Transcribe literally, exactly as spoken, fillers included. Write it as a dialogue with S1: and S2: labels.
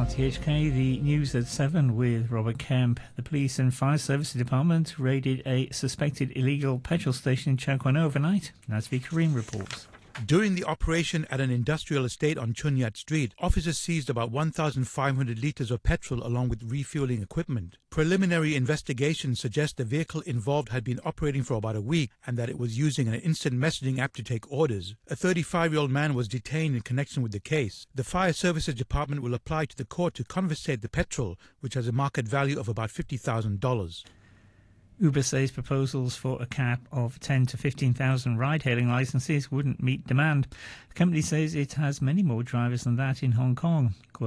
S1: R T H K, the news at seven with Robert Kemp. The police and fire services department raided a suspected illegal petrol station in Chau Kwan O overnight. Nazvi Kareem reports.
S2: During the operation at an industrial estate on Chun Yat Street, officers seized about one thousand five hundred litres of petrol along with refueling equipment. Preliminary investigations suggest the vehicle involved had been operating for about a week and that it was using an instant messaging app to take orders. A thirty-five-year-old man was detained in connection with the case. The Fire Services Department will apply to the court to confiscate the petrol, which has a market value of about fifty thousand dollars.
S1: Uber says proposals for a cap of ten to fifteen thousand ride-hailing licenses wouldn't meet demand. The company says it has many more drivers than that in Hong Kong.